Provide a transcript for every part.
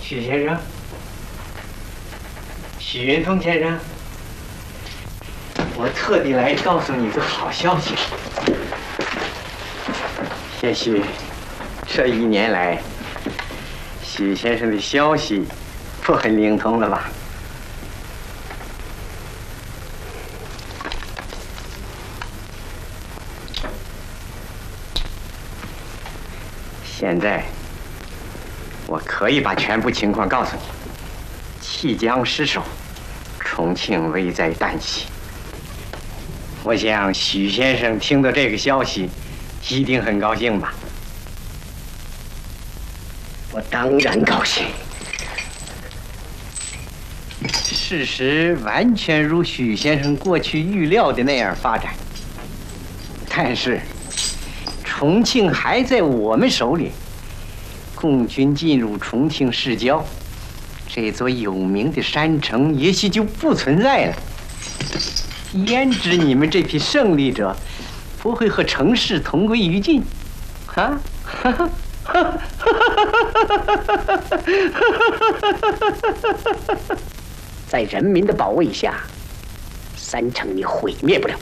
许先生，许云峰先生，我特地来告诉你个好消息。也许这1年来，许先生的消息不很灵通了吧？现在我可以把全部情况告诉你。弃江失守，重庆危在旦夕。我想许先生听到这个消息，一定很高兴吧？ 我当然高兴。 事实完全如许先生过去预料的那样发展，但是重庆还在我们手里。共军进入重庆市郊，这座有名的山城也许就不存在了。焉知你们这批胜利者不会和城市同归于尽？啊！ 在人民的保卫下，山城你毁灭不了。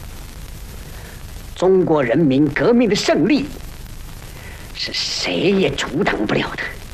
中国人民革命的胜利，是谁也阻挡不了的。